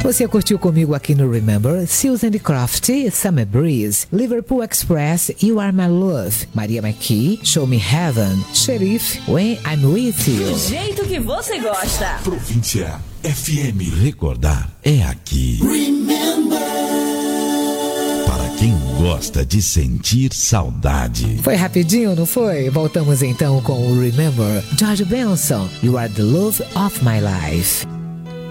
Você curtiu comigo aqui no Remember? Susan Croft, Summer Breeze, Liverpool Express, You Are My Love, Maria McKee, Show Me Heaven, Sheriff, When I'm With You. Do jeito que você gosta. Província FM. Recordar é aqui. Remember. Para quem gosta de sentir saudade. Foi rapidinho, não foi? Voltamos então com o Remember. George Benson, You Are the Love of My Life.